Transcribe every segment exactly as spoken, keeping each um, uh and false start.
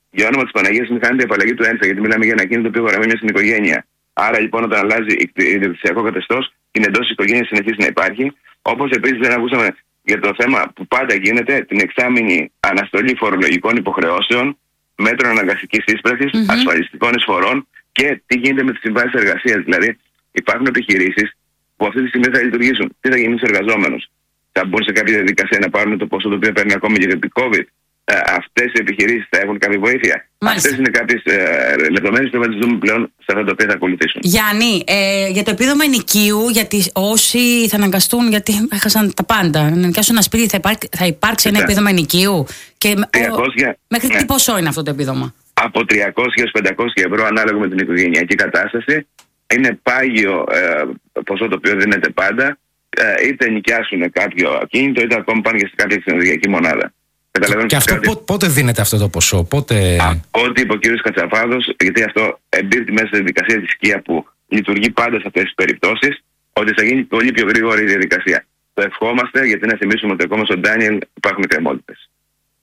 Για όνομα της Παναγίας μην χάνεται η απαλλαγή του έμφυα, γιατί μιλάμε για ένα κίνητο που υπογραμμεί μια στην οικογένεια. Άρα λοιπόν, όταν αλλάζει ιδιοκτησιακό καθεστώς, την εντός της οικογένειας συνεχίζει να υπάρχει. Όπως επίσης δεν ακούσαμε για το θέμα που πάντα γίνεται, την εξάμηνη αναστολή φορολογικών υποχρεώσεων, μέτρων αναγκαστικής ίσπραξης, mm-hmm. ασφαλιστικών εισφορών και τι γίνεται με τις συμβάσεις εργασίας. Δηλαδή, υπάρχουν επιχειρήσεις που αυτή τη στιγμή θα λειτουργήσουν. Τι θα γίνει στους εργαζόμενους? Θα μπουν σε κάποια διαδικασία να πάρουν το ποσό το οποίο παίρνουν ακόμη για την COVID? Ε, αυτές οι επιχειρήσεις θα έχουν κάποια βοήθεια? Αυτές είναι κάποιες ε, λεπτομέρειες που θα τις δούμε πλέον σε αυτά τα οποία θα ακολουθήσουν. Γιάννη, ε, για το επίδομα ενοικίου, γιατί όσοι θα αναγκαστούν, γιατί έχασαν τα πάντα, να νοικιάσουν ένα σπίτι, θα, υπάρξει, θα υπάρξει ένα επίδομα ενοικίου. Και τριακόσια, ο, μέχρι ναι. τι ποσό είναι αυτό το επίδομα? Από τριακόσια έως πεντακόσια ευρώ ανάλογα με την οικογενειακή κατάσταση. Είναι πάγιο ε, ποσό το οποίο δίνεται πάντα. Ε, είτε νοικιάσουν κάποιο ακίνητο, είτε ακόμα πάνε και σε κάποια ξενοδοχειακή μονάδα. Και, και αυτό πότε, πότε δίνεται αυτό το ποσό? Πότε... Ό,τι είπε ο κ. Κατσαφάδος, γιατί αυτό εμπίπτει μέσα στη διαδικασία της ΚΙΑ που λειτουργεί πάντα σε αυτές τις περιπτώσεις, ότι θα γίνει πολύ πιο γρήγορη η διαδικασία. Το ευχόμαστε, γιατί να θυμίσουμε ότι ακόμα στον Ντάνιελ υπάρχουν κρεμότητες.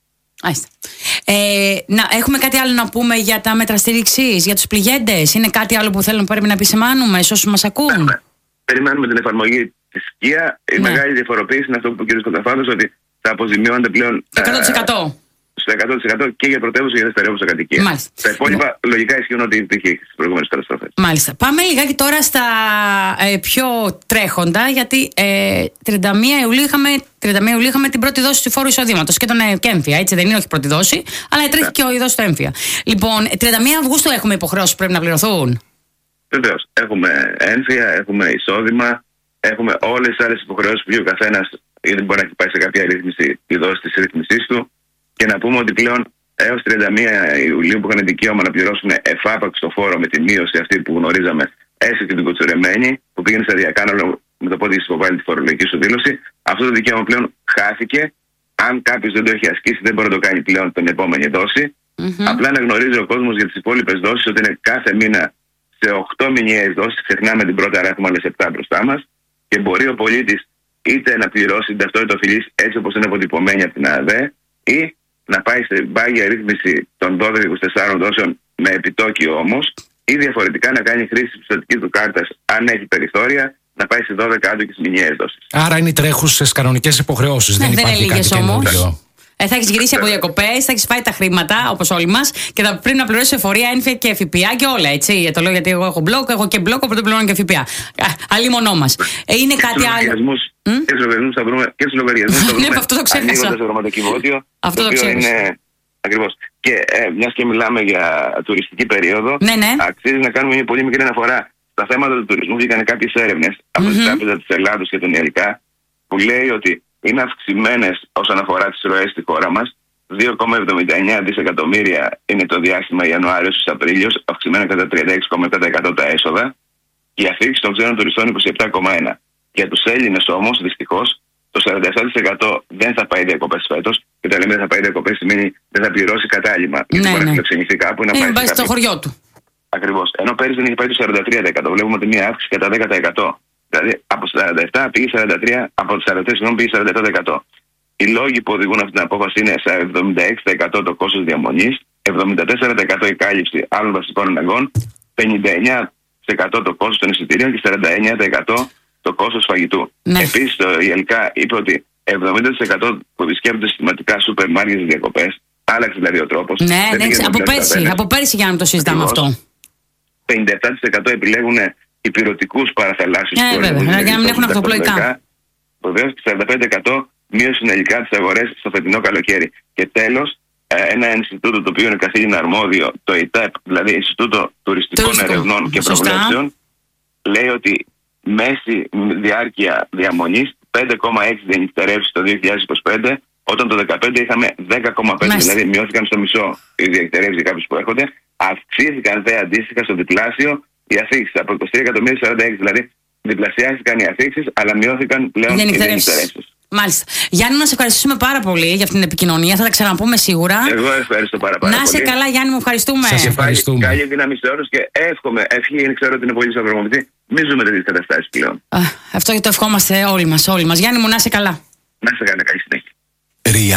Ε, να, έχουμε κάτι άλλο να πούμε για τα μέτρα στήριξης, για τους πληγέντες? Είναι κάτι άλλο που θέλουμε πρέπει να επισημάνουμε σε όσους μας ακούν? Ναι, περιμένουμε την εφαρμογή της ΚΙΑ. Η ναι. μεγάλη διαφοροποίηση είναι αυτό που είπε ο κ. Κατσαφάδος, ότι θα αποζημιώνονται πλέον εκατό τοις εκατό. Στο εκατό τοις εκατό και για πρωτεύουσα και για δευτερεύουσα κατοικία. Μάλιστα. Τα υπόλοιπα λογικά ισχύουν ότι υπήρχε στις προηγούμενες καταστροφές. Μάλιστα. Πάμε λιγάκι τώρα στα ε, πιο τρέχοντα, γιατί ε, τριάντα μία Ιουλίου είχαμε, τριάντα μία Ιουλίου είχαμε την πρώτη δόση του φόρου εισοδήματος και τον ε, και έμφυα. Έτσι δεν είναι? Όχι πρώτη δόση, αλλά τρέχει yeah. και η δόση του έμφυα. Λοιπόν, τριάντα μία Αυγούστου έχουμε υποχρεώσεις που πρέπει να πληρωθούν. Βεβαίως. Έχουμε έμφυα, έχουμε εισόδημα, έχουμε όλες τις άλλες υποχρεώσεις που ο καθένας, γιατί μπορεί να έχει πάει σε κάποια ρύθμιση η δόση της ρύθμισής του. Και να πούμε ότι πλέον έως τριάντα μία Ιουλίου που είχαν δικαίωμα να πληρώσουν εφάπαξ το φόρο με τη μείωση αυτή που γνωρίζαμε, έστω και την κοτσουρεμένη, που πήγαινε σταδιακά με το πότε έχει υποβάλει τη φορολογική σου δήλωση, αυτό το δικαίωμα πλέον χάθηκε. Αν κάποιος δεν το έχει ασκήσει, δεν μπορεί να το κάνει πλέον την επόμενη δόση. Mm-hmm. Απλά να γνωρίζει ο κόσμος για τις υπόλοιπες δόσεις ότι είναι κάθε μήνα σε οκτώ μηνιαίες δόσεις. Ξεχνάμε την πρώτη, άρα έχουμε άλλες επτά μπροστά μας. Και μπορεί ο πολίτης είτε να πληρώσει την ταυτότητα οφειλής έτσι όπως είναι αποτυπωμένη από την ΑΔΕ, ή να πάει στην πάγια ρύθμιση των δώδεκα είκοσι τέσσερα δόσεων με επιτόκιο όμως, ή διαφορετικά να κάνει χρήση της πιστωτικής του κάρτας αν έχει περιθώρια, να πάει σε δώδεκα άτοκες μηνιαίες δόσεις. Άρα είναι οι τρέχουσες κανονικές υποχρεώσεις, ναι, δεν, δεν υπάρχει κάτι καινούργιο. Ε, θα έχεις γυρίσει από διακοπές, θα έχεις φάει τα χρήματα όπως όλοι μας και θα πρέπει να πληρώσεις εφορία, έμφυα και ΦΠΑ και όλα. Έτσι. Το λέω γιατί εγώ έχω μπλοκ, έχω και μπλοκ, οπότε πληρώνω και ΦΠΑ. Αλλή μονό μας. Ε, είναι και κάτι άλλο. Και στους λογαριασμούς θα βρούμε. Και στους λογαριασμούς θα βρούμε. Ναι, αυτό το ξέχασα. Ανοίγοντας το γραμματοκιβώτιο. Αυτό το, το ξέχασα. Είναι... Ακριβώς. Και ε, μιας και μιλάμε για τουριστική περίοδο, ναι, ναι. αξίζει να κάνουμε μια πολύ μικρή αναφορά. Στα θέματα του τουρισμού βγήκαν κάποιες έρευνες mm-hmm. από την Τράπεζα της Ελλάδος και τον ΙΕΛΚΑ που λέει ότι είναι αυξημένες όσον αφορά τις ροές στη χώρα μας. δύο κόμμα εβδομήντα εννέα δισεκατομμύρια είναι το διάστημα Ιανουάριος έως Απρίλιος, αυξημένα κατά τριάντα έξι κόμμα επτά τοις εκατό τα έσοδα. Η αφήξη των ξένων τουριστών είκοσι επτά κόμμα ένα τοις εκατό. Για τους Έλληνες όμως, δυστυχώς, το σαράντα επτά τοις εκατό δεν θα πάει διακοπές φέτος. Και όταν λέμε δεν θα πάει διακοπές σημαίνει δεν θα πληρώσει κατάλημα. Γιατί ναι, μπορεί ναι. να φιλοξενηθεί κάπου να πάει, πάει στο χωριό του. Ακριβώς. Ενώ πέρυσι δεν είχε πάει το σαράντα τρία τοις εκατό. Βλέπουμε ότι μια αύξηση κατά δέκα τοις εκατό. Δηλαδή από σαράντα επτά πήγε σαράντα τρία, από το σαράντα τρία συγγνώμη, πήγε σαράντα επτά τοις εκατό. Οι λόγοι που οδηγούν αυτή την απόφαση είναι σε εβδομήντα έξι τοις εκατό το κόστος διαμονής, εβδομήντα τέσσερα τοις εκατό η κάλυψη άλλων βασικών αναγκών, πενήντα εννέα τοις εκατό το κόστος των εισιτηρίων και σαράντα εννέα τοις εκατό το κόστος φαγητού. Ναι. Επίσης, το ΙΕΛΚΑ είπε ότι εβδομήντα τοις εκατό που επισκέπτονται συστηματικά σούπερ μάρκετ στις διακοπές, άλλαξε δηλαδή ο τρόπος. Ναι, ναι, από πέρσι, από πέρσι για να το συζητάμε αυτό. πενήντα επτά τοις εκατό επιλέγουν υπηρετικούς παραθαλάσσιους ε, βέβαια, για να μην έχουν αυτοπλοϊκά. Βεβαίως, σαράντα πέντε τοις εκατό μείωση συνολικά τις αγορές στο φετινό καλοκαίρι. Και τέλος, ένα Ινστιτούτο το οποίο είναι καθήλυνα αρμόδιο, το ΙΤΕΠ, δηλαδή Ινστιτούτο Τουριστικών Τουριστικό. Ερευνών και Σωστά. Προβλέψεων, λέει ότι μέση διάρκεια διαμονής πέντε κόμμα έξι διανυκτερεύσεις το δύο χιλιάδες είκοσι πέντε, όταν το δύο χιλιάδες δεκαπέντε είχαμε δέκα κόμμα πέντε, δηλαδή μειώθηκαν στο μισό οι διανυκτερεύσεις για κάποιους που έρχονται. Αυξήθηκαν δε αντίστοιχα στο διπλάσιο οι αφήξεις από είκοσι τρία εκατομμύρια σαράντα έξι, δηλαδή διπλασιάστηκαν οι αφήξεις, αλλά μειώθηκαν πλέον οι διανυκτερεύσεις. Μάλιστα. Γιάννη, να σε ευχαριστήσουμε πάρα πολύ για αυτήν την επικοινωνία. Θα τα ξαναπούμε σίγουρα. Εγώ ευχαριστώ πάρα, πάρα να πολύ. Να σε καλά, Γιάννη, μου ευχαριστούμε. Σας ευχαριστούμε. Καλή δύναμη σε όλους και εύχομαι, ευχή, ξέρω ότι είναι πολύ σοβαρομονητή, μην ζούμε τέτοιες καταστάσεις πλέον. Α, αυτό το ευχόμαστε όλοι μας, όλοι μας. Γιάννη μου, να σε καλά. Να σε καλά, καλή συνέχεια.